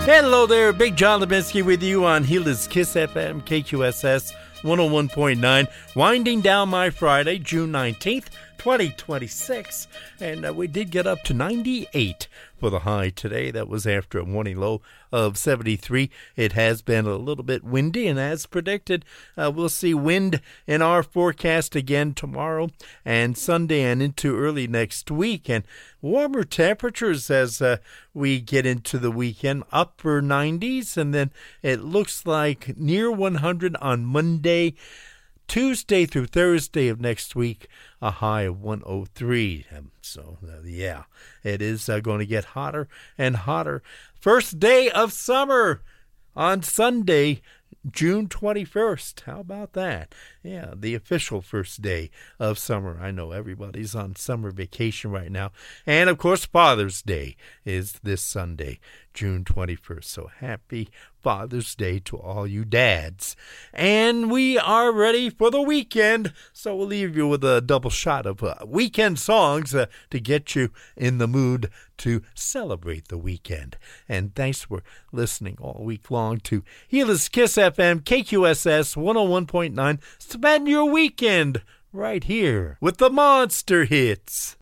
Hello there, Big John Lebinsky with you on Gila's Kiss FM, KQSS 101.9, winding down my Friday, June 19th, 2026, and we did get up to 98 for the high today. That was after a morning low of 73. It has been a little bit windy, and as predicted, we'll see wind in our forecast again tomorrow and Sunday and into early next week, and warmer temperatures as we get into the weekend, upper 90s, and then it looks like near 100 on Monday, Tuesday through Thursday of next week, a high of 103. Yeah, it is going to get hotter and hotter. First day of summer on Sunday, June 21st. How about that? Yeah, the official first day of summer. I know everybody's on summer vacation right now. And, of course, Father's Day is this Sunday, June 21st. So happy Father's Day to all you dads. And we are ready for the weekend. So we'll leave you with a double shot of weekend songs to get you in the mood to celebrate the weekend. And thanks for listening all week long to Gila's Kiss FM, KQSS 101.9. Spend your weekend right here with the monster hits.